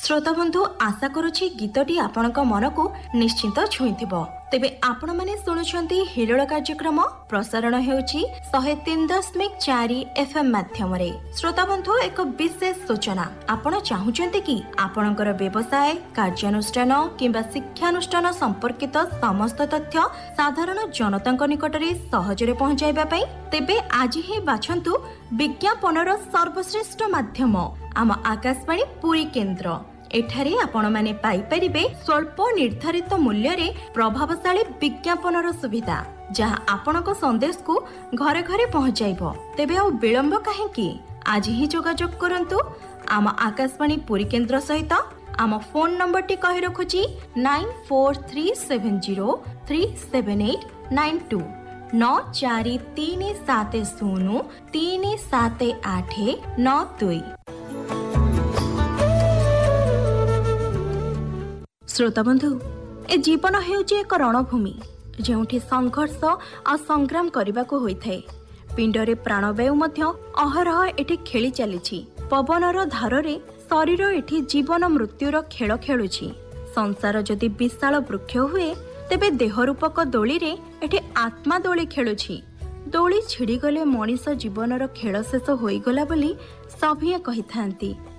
श्रोता बंधु आशा करुछि गीतटी आपणक मन को निश्चिंत छुईथिबो। तेबे आपण माने सुनुछंती हिलोळ कार्यक्रम प्रसारण हेउछि 103.4 एफएम माध्यमरे। श्रोता बंधु एक विशेष सूचना, आपण चाहुचंती कि आपणकर व्यवसाय कार्यानुष्ठान किंबा शिक्षानुष्ठान संपर्कित समस्त तथ्य साधारण जनतांक निकटरे सहजरे पहुंचाइबा पई, तेबे आज ही बाछंतु विज्ञापनर सर्वश्रेष्ठ माध्यम आम आकाशवाणी पुरी केंद्र। एठारे आपण माने पाई परिबे स्वल्प निर्धारित मूल्य रे प्रभावशाली विज्ञापनर सुविधा, जहां आपणक संदेश को घरे घरे पहुंचाइबो। तेबे आ विलंब काहेकि, आज ही जोगाजोग करंतु आम आकाशवाणी पुरी केंद्र सहित। आम फोन नंबर टी कहि रखुची 9437037892 9437037892। श्रोता बंधु, ए जीवन हेउची एक रणभूमि जेउठी संघर्ष आ संग्राम करबाको होइथाय। पिंडरे प्राणवायु मध्य अहरह एठी खेली चलीछि। पवनर धाରରେ शरीर एठी जीवन मृत्युर खेल खेलुछि। संसार जदि विशाल वृक्ष हुए, तेबे देहरूपक दोली रे एठी आत्मा दोली खेलुछि। दोली छिड़ी गले मनीष जीवनर खेल शेष होई गला बोली सभिए कहिथांती।